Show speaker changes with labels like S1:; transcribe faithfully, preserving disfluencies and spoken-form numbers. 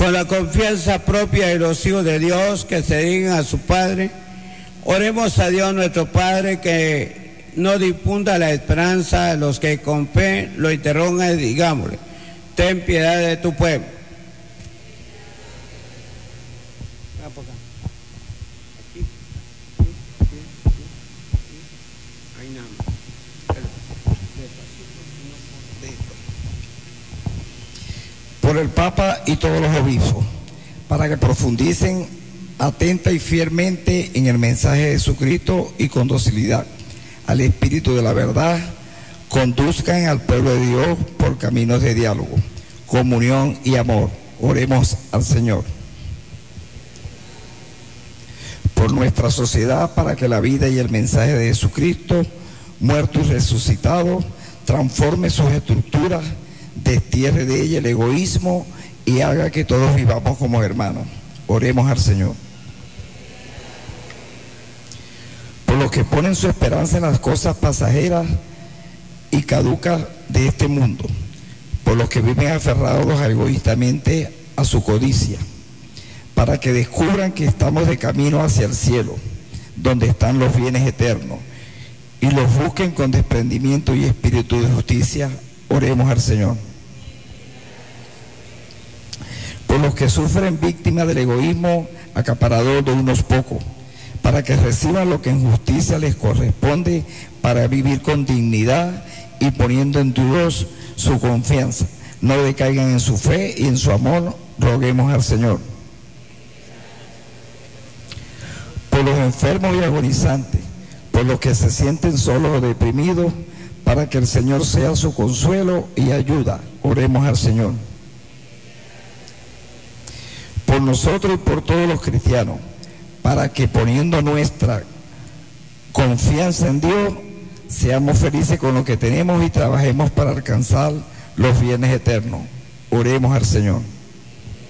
S1: con la confianza propia de los hijos de Dios que se dedican a su Padre, oremos a Dios nuestro Padre que no difunda la esperanza a los que con fe lo interrogan y digámosle: ten piedad de tu pueblo.
S2: Por el Papa y todos los obispos, para que profundicen atenta y fielmente en el mensaje de Jesucristo y con docilidad al Espíritu de la verdad, conduzcan al pueblo de Dios por caminos de diálogo, comunión y amor. Oremos al Señor. Por nuestra sociedad, para que la vida y el mensaje de Jesucristo, muerto y resucitado, transforme sus estructuras, destierre de ella el egoísmo y haga que todos vivamos como hermanos. Oremos al Señor. Por los que ponen su esperanza en las cosas pasajeras y caducas de este mundo, por los que viven aferrados egoístamente a su codicia, para que descubran que estamos de camino hacia el cielo, donde están los bienes eternos, y los busquen con desprendimiento y espíritu de justicia. Oremos al Señor. Por los que sufren víctimas del egoísmo acaparador de unos pocos, para que reciban lo que en justicia les corresponde, para vivir con dignidad y poniendo en Dios su confianza. No decaigan en su fe y en su amor. Roguemos al Señor. Por los enfermos y agonizantes, por los que se sienten solos o deprimidos, para que el Señor sea su consuelo y ayuda. Oremos al Señor. Por nosotros y por todos los cristianos, para que poniendo nuestra confianza en Dios, seamos felices con lo que tenemos y trabajemos para alcanzar los bienes eternos. Oremos al Señor.